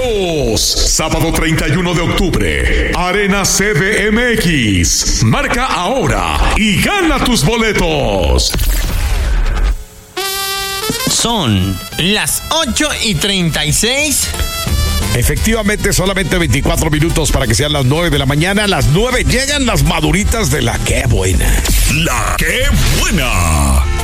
boletos. Sábado 31 de octubre, Arena CDMX. Marca ahora y gana tus boletos. Son las 8:36. Efectivamente, solamente 24 minutos para que sean las 9 de la mañana. A las 9 llegan las maduritas de la Qué Buena. La Qué Buena.